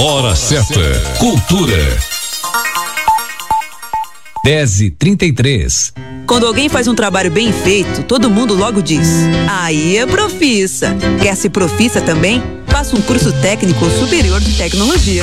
Hora certa. Cultura. 10h33. Quando alguém faz um trabalho bem feito, todo mundo logo diz: aí é profissa. Quer ser profissa também? Faça um curso técnico superior de tecnologia.